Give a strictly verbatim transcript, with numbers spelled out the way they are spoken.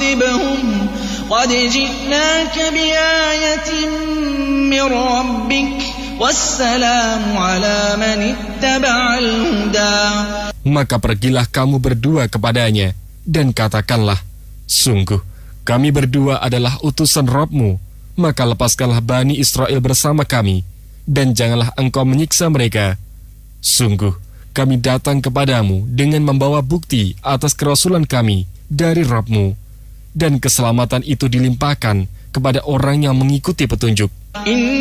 تعذبهم قد جئناك بآية من ربك والسلام على من اتبع الهدى. Maka pergilah kamu berdua kepadanya dan katakanlah, sungguh kami berdua adalah utusan Rabb-Mu, maka lepaskanlah Bani Israel bersama kami, dan janganlah engkau menyiksa mereka. Sungguh, kami datang kepadamu dengan membawa bukti atas kerasulan kami dari Rabb-Mu, dan keselamatan itu dilimpahkan kepada orang yang mengikuti petunjuk.